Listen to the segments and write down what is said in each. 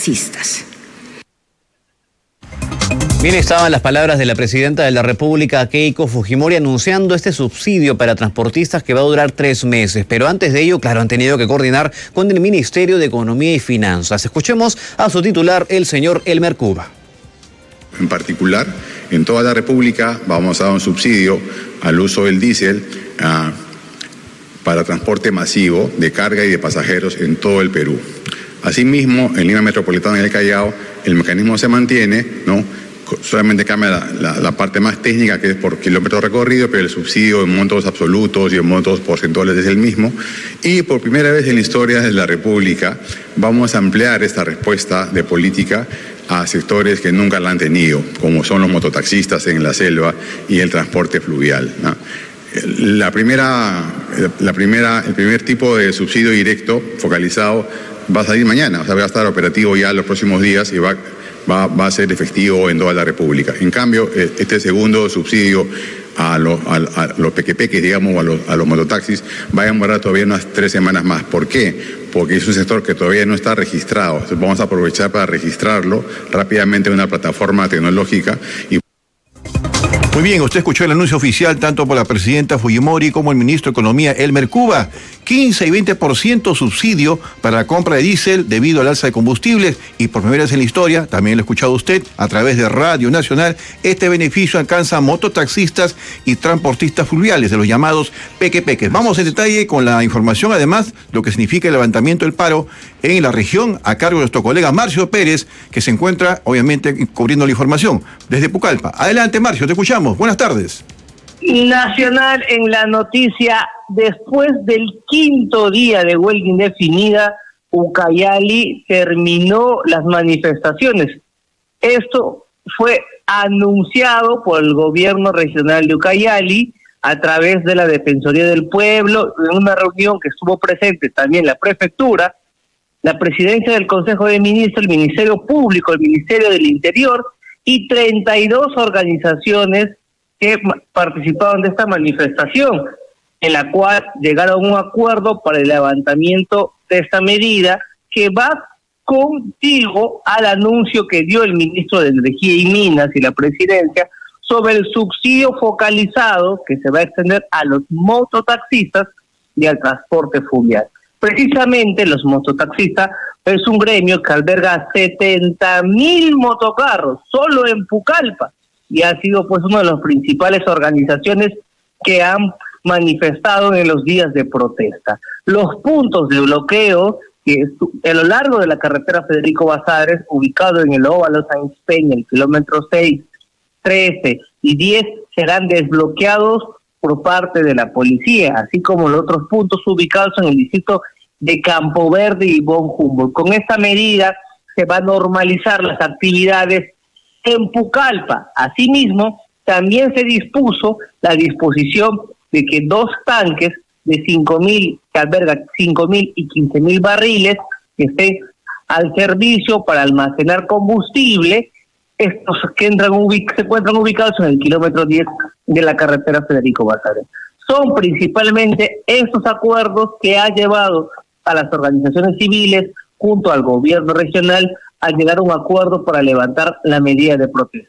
mototaxistas. Bien, estaban las palabras de la presidenta de la República, Keiko Fujimori, anunciando este subsidio para transportistas que va a durar 3 meses. Pero antes de ello, claro, han tenido que coordinar con el Ministerio de Economía y Finanzas. Escuchemos a su titular, el señor Elmer Cuba. En particular, en toda la República vamos a dar un subsidio al uso del diésel para transporte masivo de carga y de pasajeros en todo el Perú. Asimismo, en Lima Metropolitana y el Callao, el mecanismo se mantiene, ¿no? Solamente cambia la parte más técnica, que es por kilómetro recorrido, pero el subsidio en montos absolutos y en montos porcentuales es el mismo. Y por primera vez en la historia de la República vamos a ampliar esta respuesta de política a sectores que nunca la han tenido, como son los mototaxistas en la selva y el transporte fluvial, ¿no? El primer tipo de subsidio directo focalizado va a salir mañana, o sea, va a estar operativo ya los próximos días y va a ser efectivo en toda la República. En cambio, este segundo subsidio a los pequepeques, digamos, a los mototaxis, va a demorar todavía unas 3 semanas más. ¿Por qué? Porque es un sector que todavía no está registrado. Entonces vamos a aprovechar para registrarlo rápidamente en una plataforma tecnológica. Muy bien, usted escuchó el anuncio oficial tanto por la presidenta Fujimori como el ministro de Economía, Elmer Cuba. 15 y 20% subsidio para la compra de diésel debido al alza de combustibles, y por primera vez en la historia, también lo ha escuchado usted a través de Radio Nacional, este beneficio alcanza a mototaxistas y transportistas fluviales, de los llamados pequepeques. Vamos en detalle con la información, además, lo que significa el levantamiento del paro en la región, a cargo de nuestro colega Marcio Pérez, que se encuentra, obviamente, cubriendo la información desde Pucallpa. Adelante, Marcio, te escuchamos. Buenas tardes. Nacional en la noticia: después del 5.º día de huelga indefinida, Ucayali terminó las manifestaciones. Esto fue anunciado por el gobierno regional de Ucayali a través de la Defensoría del Pueblo, en una reunión que estuvo presente también la prefectura, la presidencia del Consejo de Ministros, el Ministerio Público, el Ministerio del Interior y 32 organizaciones que participaron de esta manifestación, en la cual llegaron a un acuerdo para el levantamiento de esta medida, que va contigo al anuncio que dio el ministro de Energía y Minas y la presidencia sobre el subsidio focalizado que se va a extender a los mototaxistas y al transporte fluvial. Precisamente los mototaxistas es un gremio que alberga 70.000 motocarros solo en Pucallpa, y ha sido pues una de las principales organizaciones que han manifestado en los días de protesta. Los puntos de bloqueo que a lo largo de la carretera Federico Basadres, ubicado en el óvalo Sáenz Peña, el kilómetro 6, 13 y 10, serán desbloqueados por parte de la policía, así como los otros puntos ubicados en el distrito de Campo Verde y Von Humboldt. Con esta medida se va a normalizar las actividades en Pucallpa. Asimismo, también se dispuso la disposición de que 2 tanques de 5.000, que albergan 5.000 y 15.000 barriles, que estén al servicio para almacenar combustible, estos que se encuentran ubicados en el kilómetro 10 de la carretera Federico Basadres. Son principalmente estos acuerdos que ha llevado a las organizaciones civiles junto al gobierno regional a llegar a un acuerdo para levantar la medida de protesta.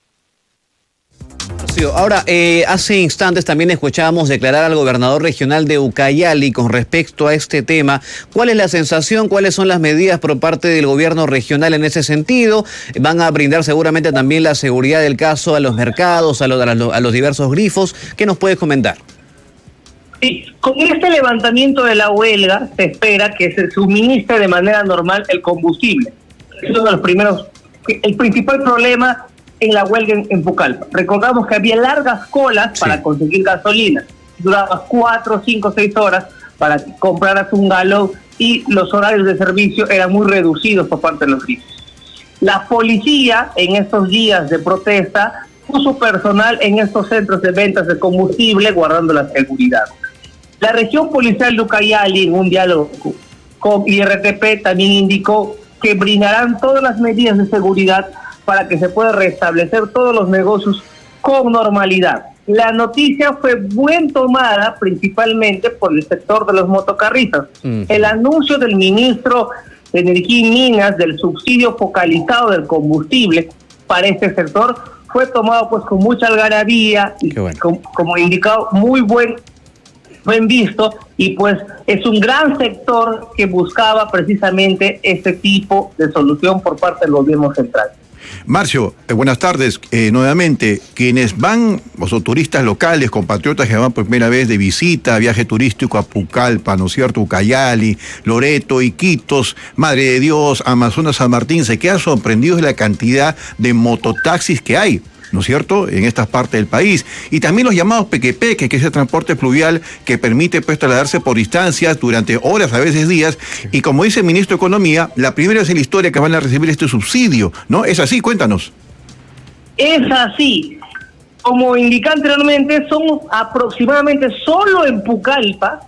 Ahora, hace instantes también escuchábamos declarar al gobernador regional de Ucayali con respecto a este tema. ¿Cuál es la sensación? ¿Cuáles son las medidas por parte del gobierno regional en ese sentido? ¿Van a brindar seguramente también la seguridad del caso a los mercados, a los diversos grifos? ¿Qué nos puedes comentar? Sí, con este levantamiento de la huelga se espera que se suministre de manera normal el combustible. Es uno de los primeros, el principal problema en la huelga en Pucallpa. Recordamos que había largas colas para conseguir gasolina. Duraba 4, 5, 6 horas para que compraras un galón, y los horarios de servicio eran muy reducidos por parte de los grifos. La policía en estos días de protesta puso personal en estos centros de ventas de combustible guardando la seguridad. La región policial de Ucayali, en un diálogo con IRTP, también indicó que brindarán todas las medidas de seguridad para que se pueda restablecer todos los negocios con normalidad. La noticia fue bien tomada principalmente por el sector de los motocarristas. El anuncio del ministro de Energía y Minas del subsidio focalizado del combustible para este sector fue tomado pues con mucha algarabía y bueno. como indicado, muy buen visto, y pues es un gran sector que buscaba precisamente este tipo de solución por parte del gobierno central. Marcio, buenas tardes. Nuevamente, quienes van, o son turistas locales, compatriotas que van por primera vez de visita, viaje turístico a Pucallpa, ¿no es cierto?, Ucayali, Loreto, Iquitos, Madre de Dios, Amazonas, San Martín, se quedan sorprendidos de la cantidad de mototaxis que hay, ¿no es cierto?, en estas partes del país. Y también los llamados pequepeques, que es el transporte fluvial que permite pues trasladarse por distancias durante horas, a veces días. Y como dice el ministro de Economía, la primera vez en la historia que van a recibir este subsidio, ¿no? ¿Es así? Cuéntanos. Es así. Como indiqué anteriormente, son aproximadamente solo en Pucallpa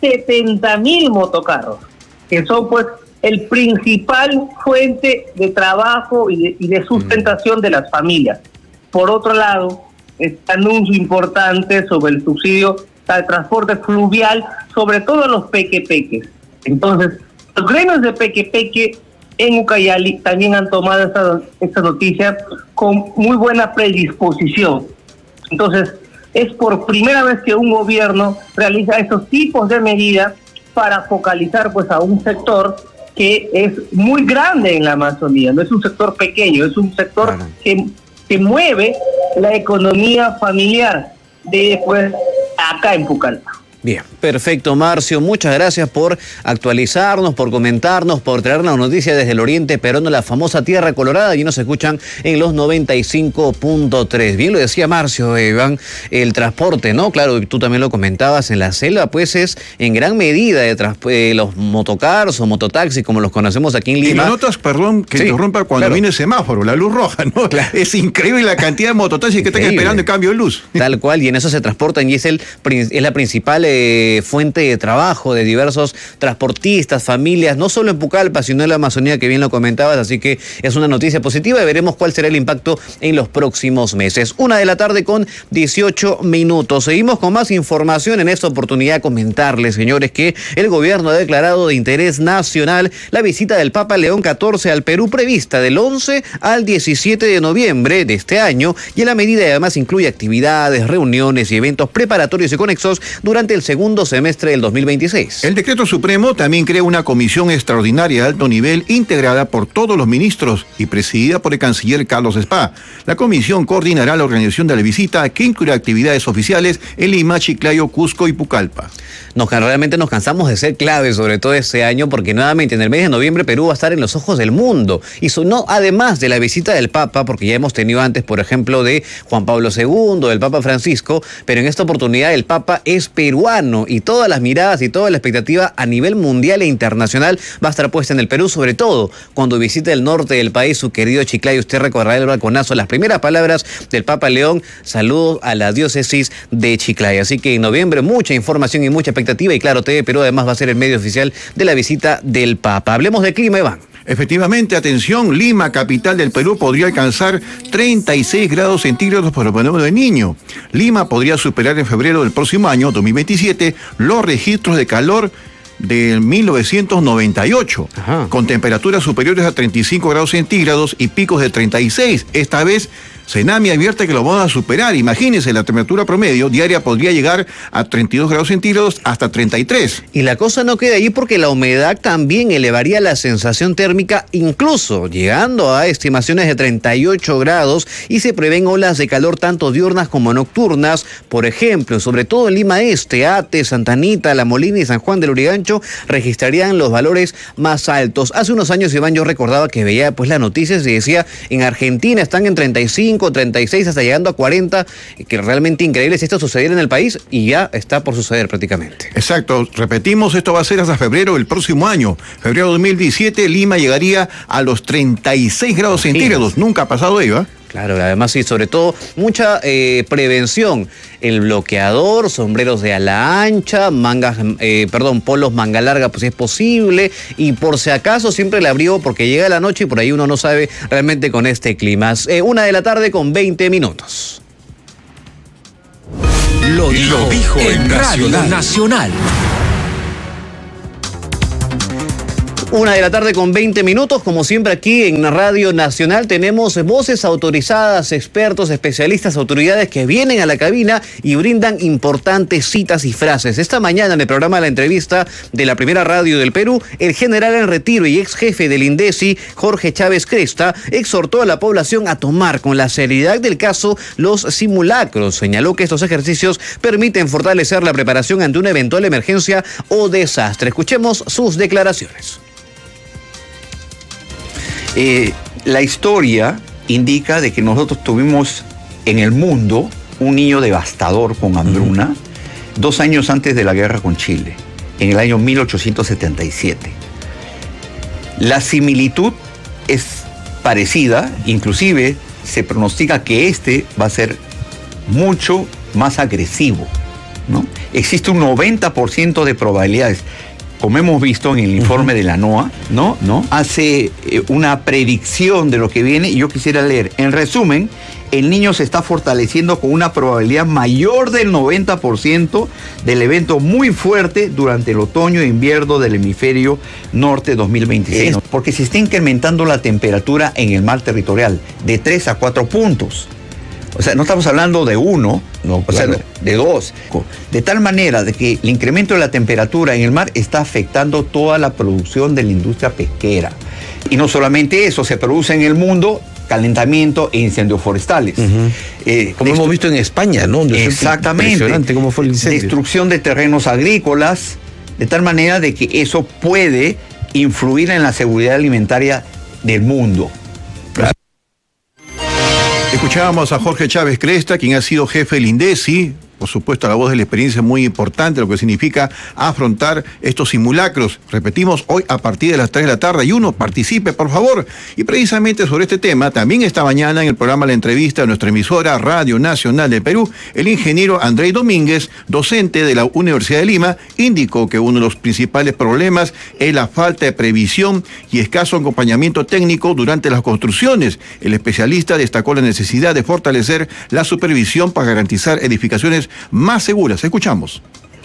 70.000 motocarros, que son pues el principal fuente de trabajo y de sustentación de las familias. Por otro lado, este anuncio importante sobre el subsidio al transporte fluvial, sobre todo los pequepeques. Entonces, los gremios de pequepeque en Ucayali también han tomado esta noticia con muy buena predisposición. Entonces, es por primera vez que un gobierno realiza estos tipos de medidas para focalizar pues a un sector que es muy grande en la Amazonía. No es un sector pequeño, es un sector que mueve la economía familiar de pues acá en Pucallpa. Bien, perfecto, Marcio. Muchas gracias por actualizarnos, por comentarnos, por traernos noticias desde el oriente peruano, la famosa Tierra Colorada. Y nos escuchan en los 95.3. Bien lo decía Marcio, Iván, el transporte, ¿no? Claro, tú también lo comentabas, en la selva, pues es en gran medida de los motocars o mototaxis, como los conocemos aquí en Lima. Y lo notas, perdón, que interrumpa cuando viene el semáforo, la luz roja, ¿no? Claro. Es increíble la cantidad de mototaxis que están esperando el cambio de luz. Tal cual, y en eso se transportan y es la principal fuente de trabajo de diversos transportistas, familias, no solo en Pucallpa, sino en la Amazonía, que bien lo comentabas, así que es una noticia positiva y veremos cuál será el impacto en los próximos meses. 1:18 p.m. Seguimos con más información. En esta oportunidad comentarles, señores, que el gobierno ha declarado de interés nacional la visita del Papa León XIV al Perú prevista del 11 al 17 de noviembre de este año, y en la medida además incluye actividades, reuniones y eventos preparatorios y conexos durante el segundo semestre del 2026. El decreto supremo también crea una comisión extraordinaria de alto nivel integrada por todos los ministros y presidida por el canciller Carlos Spa. La comisión coordinará la organización de la visita, que incluirá actividades oficiales en Lima, Chiclayo, Cusco y Pucallpa. Realmente nos cansamos de ser claves, sobre todo este año, porque nuevamente en el mes de noviembre Perú va a estar en los ojos del mundo. Y sonó además de la visita del Papa, porque ya hemos tenido antes, por ejemplo, de Juan Pablo II, del Papa Francisco, pero en esta oportunidad el Papa es peruano y todas las miradas y toda la expectativa a nivel mundial e internacional va a estar puesta en el Perú, sobre todo cuando visite el norte del país, su querido Chiclayo. Usted recordará el balconazo, las primeras palabras del Papa León: saludos a la diócesis de Chiclayo. Así que en noviembre mucha información y mucha expectativa, y claro, TV Perú además va a ser el medio oficial de la visita del Papa. Hablemos de clima, Iván. Efectivamente, atención, Lima, capital del Perú, podría alcanzar 36 grados centígrados por el fenómeno de Niño. Lima podría superar en febrero del próximo año, 2027, los registros de calor de 1998, con temperaturas superiores a 35 grados centígrados y picos de 36. Esta vez, Senami advierte que lo vamos a superar. Imagínense, la temperatura promedio diaria podría llegar a 32 grados centígrados hasta 33. Y la cosa no queda ahí, porque la humedad también elevaría la sensación térmica, incluso llegando a estimaciones de 38 grados, y se prevén olas de calor tanto diurnas como nocturnas. Por ejemplo, sobre todo en Lima Este, Ate, Santa Anita, La Molina y San Juan del Lurigancho registrarían los valores más altos. Hace unos años, Iván, yo recordaba que veía pues las noticias y decía, en Argentina están en 35, 36, hasta llegando a 40, que realmente increíble si esto sucediera en el país, y ya está por suceder prácticamente. Exacto, repetimos, esto va a ser hasta febrero del próximo año. Febrero de 2017, Lima llegaría a los 36 grados centígrados. Nunca ha pasado ello, ¿eh? Claro, además sí, sobre todo mucha prevención, el bloqueador, sombreros de ala ancha, polos manga larga, pues si es posible, y por si acaso siempre el abrigo, porque llega la noche y por ahí uno no sabe realmente con este clima. 1:20 p.m. Lo dijo en Radio Nacional. 1:20 p.m. Como siempre aquí en Radio Nacional tenemos voces autorizadas, expertos, especialistas, autoridades que vienen a la cabina y brindan importantes citas y frases. Esta mañana en el programa La Entrevista de la Primera Radio del Perú, el general en retiro y ex jefe del INDECI, Jorge Chávez Cresta, exhortó a la población a tomar con la seriedad del caso los simulacros. Señaló que estos ejercicios permiten fortalecer la preparación ante una eventual emergencia o desastre. Escuchemos sus declaraciones. La historia indica de que nosotros tuvimos en el mundo un niño devastador con hambruna 2 años antes de la guerra con Chile, en el año 1877. La similitud es parecida, inclusive se pronostica que este va a ser mucho más agresivo, ¿no? Existe un 90% de probabilidades. Como hemos visto en el informe de la NOAA, ¿no? Hace una predicción de lo que viene y yo quisiera leer. En resumen, el niño se está fortaleciendo con una probabilidad mayor del 90% del evento muy fuerte durante el otoño e invierno del hemisferio norte 2026. Porque se está incrementando la temperatura en el mar territorial de 3 a 4 puntos. O sea, no estamos hablando de 1, no, o sea, de 2. De tal manera de que el incremento de la temperatura en el mar está afectando toda la producción de la industria pesquera. Y no solamente eso, se produce en el mundo calentamiento e incendios forestales. Como hemos visto en España, ¿no? Exactamente. Impresionante cómo fue el incendio. Destrucción de terrenos agrícolas, de tal manera de que eso puede influir en la seguridad alimentaria del mundo. Escuchábamos a Jorge Chávez Cresta, quien ha sido jefe del INDECI, por supuesto la voz de la experiencia muy importante, lo que significa afrontar estos simulacros. Repetimos, hoy a partir de las 3 de la tarde, y uno participe, por favor. Y precisamente sobre este tema, también esta mañana en el programa La Entrevista de nuestra emisora Radio Nacional de Perú, el ingeniero Andrei Domínguez, docente de la Universidad de Lima, indicó que uno de los principales problemas es la falta de previsión y escaso acompañamiento técnico durante las construcciones. El especialista destacó la necesidad de fortalecer la supervisión para garantizar edificaciones más seguras. Escuchamos.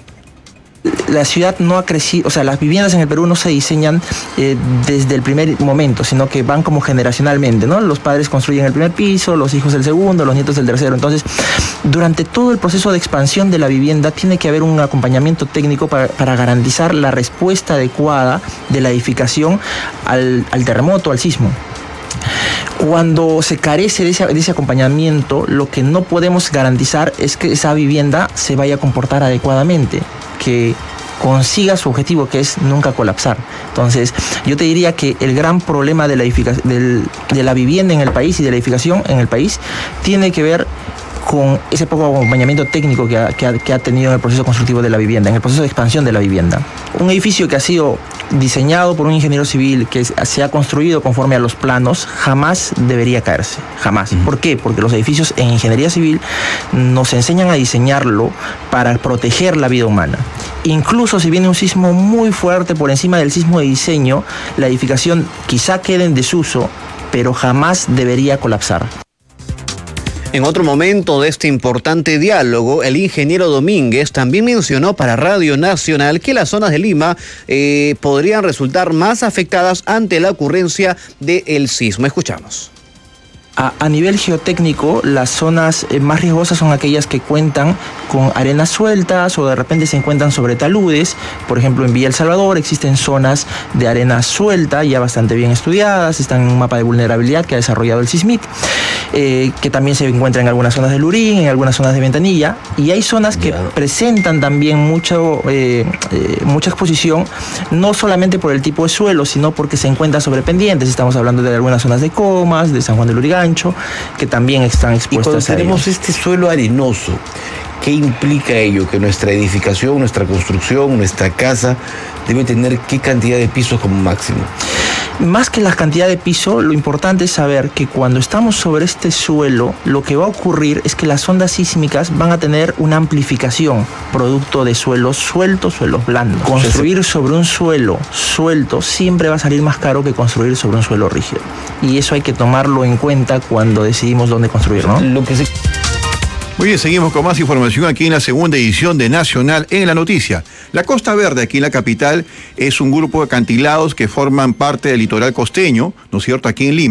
La ciudad no ha crecido, o sea, las viviendas en el Perú no se diseñan desde el primer momento, sino que van como generacionalmente, ¿no? Los padres construyen el primer piso, los hijos el segundo, los nietos el tercero. Entonces, durante todo el proceso de expansión de la vivienda tiene que haber un acompañamiento técnico para garantizar la respuesta adecuada de la edificación al terremoto, al sismo. Cuando se carece de ese acompañamiento, lo que no podemos garantizar es que esa vivienda se vaya a comportar adecuadamente, que consiga su objetivo, que es nunca colapsar. Entonces, yo te diría que el gran problema de la vivienda en el país y de la edificación en el país tiene que ver con ese poco acompañamiento técnico que ha tenido en el proceso constructivo de la vivienda, en el proceso de expansión de la vivienda. Un edificio que ha sido diseñado por un ingeniero civil, que se ha construido conforme a los planos, jamás debería caerse, jamás. ¿Por qué? Porque los edificios en ingeniería civil nos enseñan a diseñarlo para proteger la vida humana. Incluso si viene un sismo muy fuerte por encima del sismo de diseño, la edificación quizá quede en desuso, pero jamás debería colapsar. En otro momento de este importante diálogo, el ingeniero Domínguez también mencionó para Radio Nacional que las zonas de Lima podrían resultar más afectadas ante la ocurrencia del sismo. Escuchamos. A nivel geotécnico, las zonas más riesgosas son aquellas que cuentan con arenas sueltas o de repente se encuentran sobre taludes. Por ejemplo, en Villa El Salvador existen zonas de arena suelta ya bastante bien estudiadas, están en un mapa de vulnerabilidad que ha desarrollado el SISMIT, que también se encuentra en algunas zonas de Lurín, en algunas zonas de Ventanilla, y hay zonas que presentan también mucha exposición, no solamente por el tipo de suelo, sino porque se encuentran sobre pendientes. Estamos hablando de algunas zonas de Comas, de San Juan de Lurigancho, que también están expuestas. Y cuando tenemos este suelo arenoso, ¿qué implica ello? Que nuestra edificación, nuestra construcción, nuestra casa debe tener ¿qué cantidad de pisos como máximo? Más que la cantidad de piso, lo importante es saber que cuando estamos sobre este suelo, lo que va a ocurrir es que las ondas sísmicas van a tener una amplificación producto de suelos sueltos, suelos blandos. Construir sobre un suelo suelto siempre va a salir más caro que construir sobre un suelo rígido. Y eso hay que tomarlo en cuenta cuando decidimos dónde construir, ¿no? Muy bien, seguimos con más información aquí en la segunda edición de Nacional en la Noticia. La Costa Verde, aquí en la capital, es un grupo de acantilados que forman parte del litoral costeño, ¿no es cierto?, aquí en Lima.